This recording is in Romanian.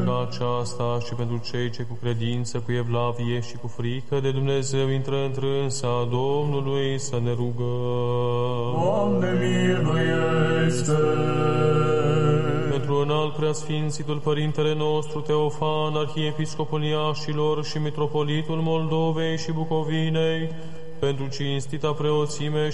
biserica aceasta și pentru cei ce cu credință, cu evlavie și cu frică de Dumnezeu intră întrânsa Domnului să ne rugăm. Doamne, miluiește! Pentru înalt preasfințitul Părintele nostru Teofan, arhiepiscopul Iașilor și mitropolitul Moldovei și Bucovinei, pentru cinstita preoțime